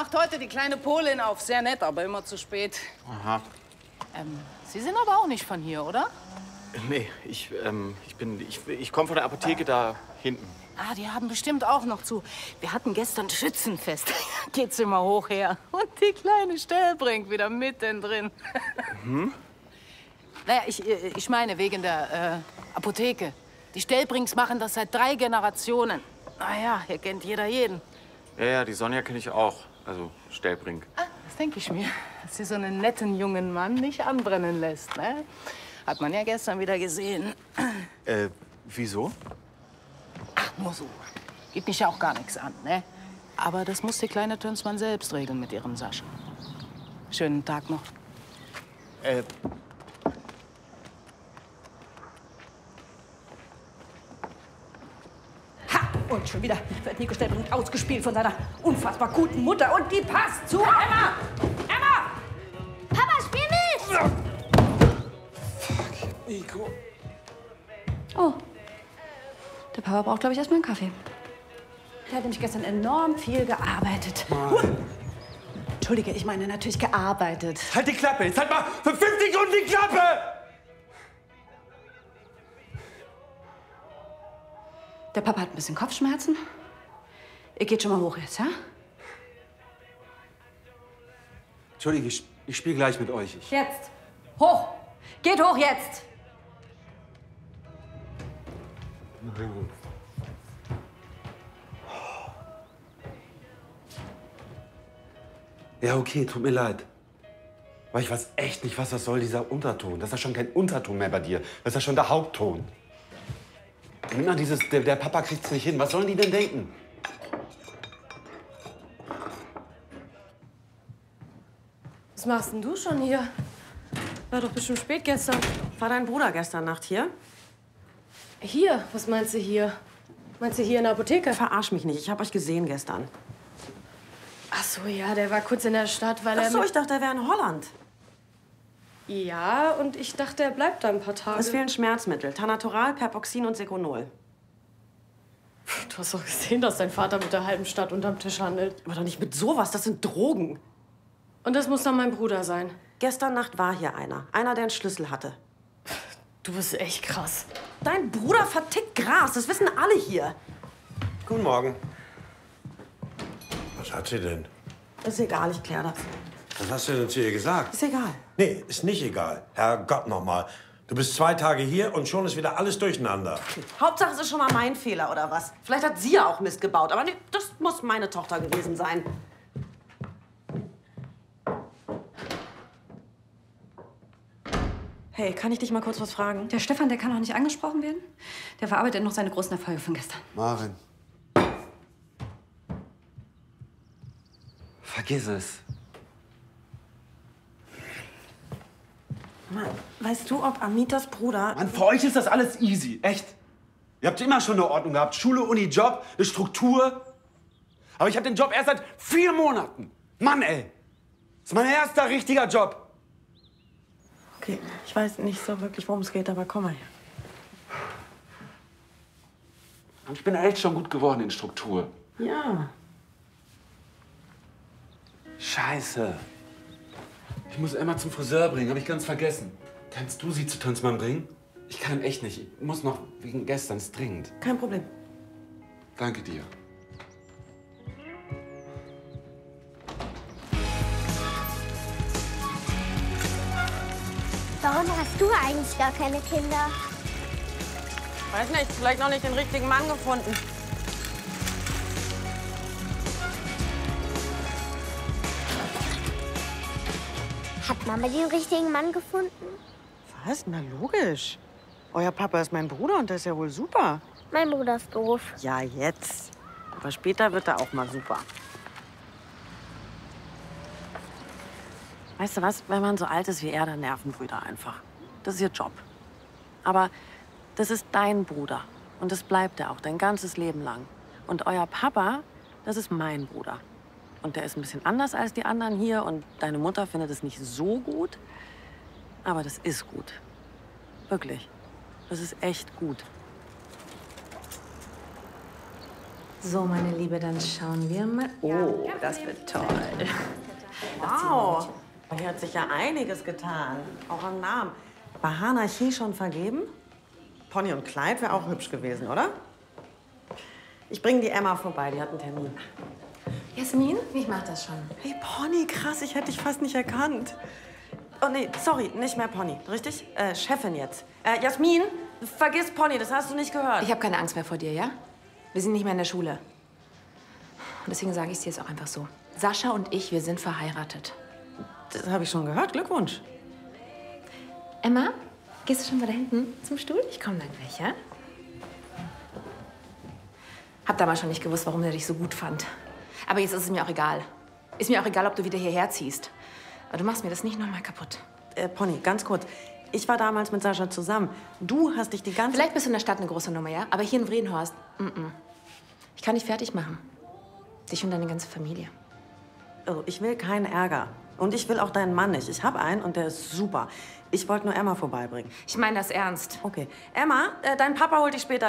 macht heute die kleine Polin auf. Sehr nett, aber immer zu spät. Aha. Sie sind aber auch nicht von hier, oder? Nee, ich komme von der Apotheke da hinten. Ah, die haben bestimmt auch noch zu. Wir hatten gestern Schützenfest. Geht's immer hoch her. Und die kleine Stellbrink wieder mittendrin. Hm? Naja, ich meine wegen der Apotheke. Die Stellbrinks machen das seit 3 Generationen. Naja, hier kennt jeder jeden. Ja, die Sonja kenne ich auch. Also Stellbrink. Ah, das denke ich mir. Dass sie so einen netten jungen Mann nicht anbrennen lässt, ne? Hat man ja gestern wieder gesehen. Wieso? Ach, nur so. Geht mich ja auch gar nichts an, ne? Aber das muss die kleine Tönsmann selbst regeln mit ihrem Sascha. Schönen Tag noch. Ha! Und schon wieder wird Nico Stellbrink ausgespielt von seiner unfassbar guten Mutter. Und die passt zu Emma! Emma! Papa, spiel mit! Fuck, Nico. Oh. Der Papa braucht, glaube ich, erstmal einen Kaffee. Der hat nämlich gestern enorm viel gearbeitet. Entschuldige, ich meine natürlich gearbeitet. Halt die Klappe! Jetzt halt mal für 50 Sekunden die Klappe! Der Papa hat ein bisschen Kopfschmerzen. Ihr geht schon mal hoch jetzt, ja? Entschuldige, ich spiele gleich mit euch. Jetzt. Hoch. Geht hoch jetzt. Ja, okay, tut mir leid. Aber ich weiß echt nicht, was das soll, dieser Unterton. Das ist ja schon kein Unterton mehr bei dir. Das ist ja schon der Hauptton. Immer dieses, der Papa kriegt's nicht hin. Was sollen die denn denken? Was machst denn du schon hier? War doch bestimmt spät gestern. War dein Bruder gestern Nacht hier? Hier? Was meinst du hier? Meinst du hier in der Apotheke? Verarsch mich nicht, ich habe euch gesehen gestern. Ach so, ja, der war kurz in der Stadt, weil Ach er... so, ich dachte, er wäre in Holland. Ja, und ich dachte, er bleibt da ein paar Tage. Es fehlen Schmerzmittel. Tanatoral, Perpoxin und Seconol. Du hast doch gesehen, dass dein Vater mit der halben Stadt unterm Tisch handelt. Aber doch nicht mit sowas, das sind Drogen. Und das muss dann mein Bruder sein. Gestern Nacht war hier einer. Einer, der einen Schlüssel hatte. Du bist echt krass. Dein Bruder vertickt Gras, das wissen alle hier. Guten Morgen. Was hat sie denn? Ist egal, ich klär das. Was hast du denn zu ihr gesagt? Ist egal. Nee, ist nicht egal. Herrgott noch mal. Du bist 2 Tage hier und schon ist wieder alles durcheinander. Hauptsache, es ist schon mal mein Fehler, oder was? Vielleicht hat sie ja auch Mist gebaut, aber nee, das muss meine Tochter gewesen sein. Hey, kann ich dich mal kurz was fragen? Der Stefan, der kann noch nicht angesprochen werden. Der verarbeitet noch seine großen Erfolge von gestern. Marvin. Vergiss es. Mann, weißt du, ob Amitas Bruder... Mann, für euch ist das alles easy, echt. Ihr habt immer schon eine Ordnung gehabt. Schule, Uni, Job, eine Struktur. Aber ich habe den Job erst seit 4 Monaten. Mann, ey. Das ist mein erster richtiger Job. Okay, ich weiß nicht so wirklich, worum es geht, aber komm mal her. Ich bin echt schon gut geworden in Struktur. Ja. Scheiße. Ich muss Emma zum Friseur bringen, habe ich ganz vergessen. Kannst du sie zu Tönsmann bringen? Ich kann echt nicht. Ich muss noch wegen gestern, ist dringend. Kein Problem. Danke dir. Warum hast du eigentlich gar keine Kinder? Weiß nicht, vielleicht noch nicht den richtigen Mann gefunden. Hat Mama den richtigen Mann gefunden? Was? Na logisch. Euer Papa ist mein Bruder und der ist ja wohl super. Mein Bruder ist doof. Ja, jetzt. Aber später wird er auch mal super. Weißt du was? Wenn man so alt ist wie er, dann nerven Brüder einfach. Das ist ihr Job. Aber das ist dein Bruder. Und das bleibt er auch dein ganzes Leben lang. Und euer Papa, das ist mein Bruder. Und der ist ein bisschen anders als die anderen hier. Und deine Mutter findet es nicht so gut. Aber das ist gut. Wirklich. Das ist echt gut. So, meine Liebe, dann schauen wir mal. Oh, das wird toll. Wow. Hier hat sich ja einiges getan. Auch am Namen. War Hanachi schon vergeben? Pony und Clyde wäre auch hübsch gewesen, oder? Ich bringe die Emma vorbei, die hat einen Termin. Jasmin, ich mach das schon. Hey, Pony, krass, ich hätte dich fast nicht erkannt. Oh, nee, sorry, nicht mehr Pony, richtig? Chefin jetzt. Jasmin, vergiss Pony, das hast du nicht gehört. Ich habe keine Angst mehr vor dir, ja? Wir sind nicht mehr in der Schule. Und deswegen sage ich es dir jetzt auch einfach so. Sascha und ich, wir sind verheiratet. Das habe ich schon gehört, Glückwunsch. Emma, gehst du schon mal da hinten zum Stuhl? Ich komme dann gleich, ja? Hab damals schon nicht gewusst, warum er dich so gut fand. Aber jetzt ist es mir auch egal. Ist mir auch egal, ob du wieder hierher ziehst. Aber du machst mir das nicht noch mal kaputt. Pony, ganz kurz. Ich war damals mit Sascha zusammen. Du hast dich die ganze... Vielleicht bist du in der Stadt eine große Nummer, ja? Aber hier in Vredenhorst, Ich kann dich fertig machen. Dich und deine ganze Familie. Oh, ich will keinen Ärger. Und ich will auch deinen Mann nicht. Ich habe einen und der ist super. Ich wollte nur Emma vorbeibringen. Ich meine das ernst. Okay. Emma, dein Papa holt dich später